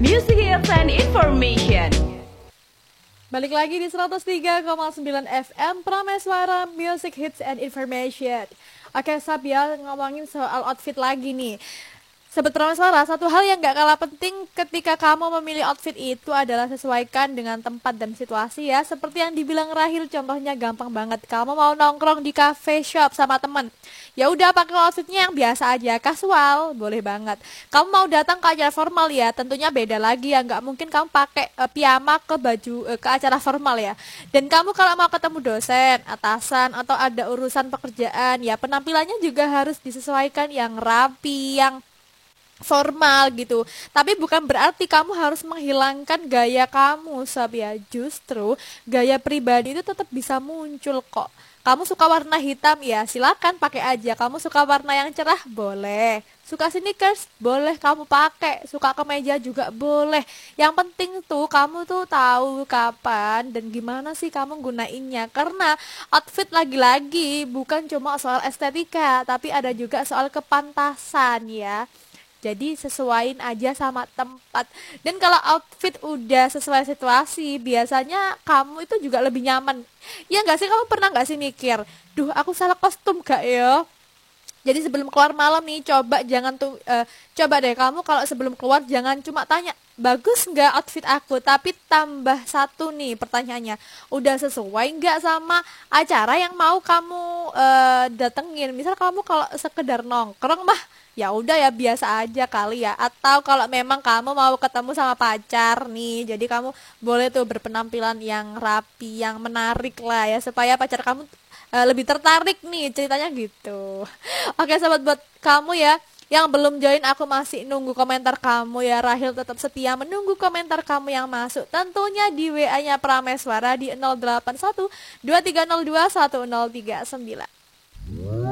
Music Hits and Information. Balik lagi di 103,9 FM Prameswara Music Hits and Information. Oke Sab ya, ngomongin soal outfit lagi nih. Sobat Prameswara, satu hal yang gak kalah penting ketika kamu memilih outfit itu adalah sesuaikan dengan tempat dan situasi ya. Seperti yang dibilang Rahil, contohnya gampang banget. Kamu mau nongkrong di cafe shop sama temen, ya udah pakai outfitnya yang biasa aja, kasual, boleh banget. Kamu mau datang ke acara formal ya, tentunya beda lagi ya, nggak mungkin kamu pakai piyama ke baju ke acara formal ya. Dan kamu kalau mau ketemu dosen, atasan atau ada urusan pekerjaan ya, penampilannya juga harus disesuaikan yang rapi, yang formal gitu. Tapi bukan berarti kamu harus menghilangkan gaya kamu, Sob ya. Justru gaya pribadi itu tetap bisa muncul kok. Kamu suka warna hitam ya, silakan pakai aja. Kamu suka warna yang cerah, boleh. Suka sneakers, boleh kamu pakai. Suka kemeja juga boleh. Yang penting tuh kamu tuh tahu kapan dan gimana sih kamu gunainnya. Karena outfit lagi-lagi bukan cuma soal estetika, tapi ada juga soal kepantasan ya. Jadi sesuaiin aja sama tempat. Dan kalau outfit udah sesuai situasi, biasanya kamu itu juga lebih nyaman. Ya nggak sih, kamu pernah nggak sih mikir, duh aku salah kostum gak ya? Jadi sebelum keluar malam nih, coba deh kamu kalau sebelum keluar jangan cuma tanya bagus nggak outfit aku, tapi tambah satu nih pertanyaannya, udah sesuai nggak sama acara yang mau kamu datengin. Misal kamu kalau sekedar nongkrong mah ya udah ya biasa aja kali ya. Atau kalau memang kamu mau ketemu sama pacar nih, jadi kamu boleh tuh berpenampilan yang rapi, yang menarik lah ya, supaya pacar kamu lebih tertarik nih ceritanya gitu. Oke sobat, buat kamu ya yang belum join, aku masih nunggu komentar kamu ya. Rahil tetap setia menunggu komentar kamu yang masuk, tentunya di WA-nya Prameswara di 081 2302 1039.